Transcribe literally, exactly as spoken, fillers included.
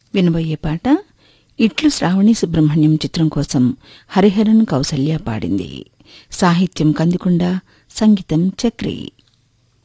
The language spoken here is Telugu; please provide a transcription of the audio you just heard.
వినబోయే పాట ఇట్లు శ్రావణి సుబ్రహ్మణ్యం చిత్రం కోసం హరిహరన్ కౌసల్య పాడింది. సాహిత్యం కందికొండ, సంగీతం చక్రి.